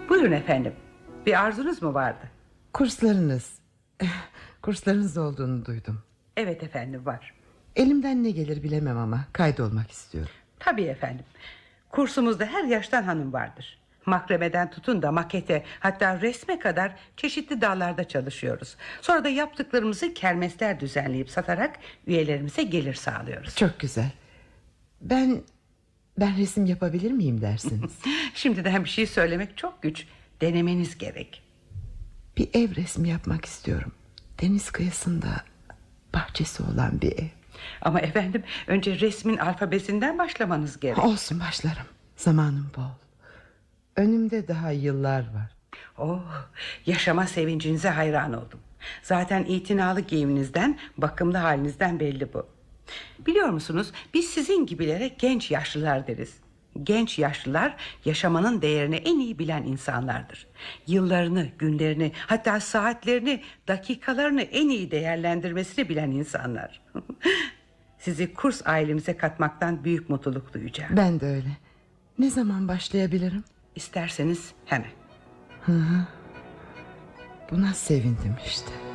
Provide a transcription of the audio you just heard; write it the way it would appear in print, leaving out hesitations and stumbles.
Buyurun efendim. Bir arzunuz mu vardı? Kurslarınız olduğunu duydum. Evet efendim, var. Elimden ne gelir bilemem ama kaydolmak istiyorum. Tabii efendim. Kursumuzda her yaştan hanım vardır. Makremeden tutun da makete, hatta resme kadar çeşitli dallarda çalışıyoruz. Sonra da yaptıklarımızı kermesler düzenleyip satarak üyelerimize gelir sağlıyoruz. Çok güzel. Ben resim yapabilir miyim dersiniz? Şimdiden bir şey söylemek çok güç. Denemeniz gerek. Bir ev resmi yapmak istiyorum. Deniz kıyısında, bahçesi olan bir ev. Ama efendim, önce resmin alfabesinden başlamanız gerek. Olsun, başlarım. Zamanım bol. Önümde daha yıllar var. Oh, yaşama sevincinize hayran oldum. Zaten itinalı giyiminizden, bakımlı halinizden belli bu. Biliyor musunuz, biz sizin gibilere genç yaşlılar deriz. Genç yaşlılar yaşamanın değerini en iyi bilen insanlardır. Yıllarını, günlerini, hatta saatlerini, dakikalarını en iyi değerlendirmesini bilen insanlar. Sizi kurs ailemize katmaktan büyük mutluluk duyacağım. Ben de öyle. Ne zaman başlayabilirim? İsterseniz hemen. Buna sevindim işte.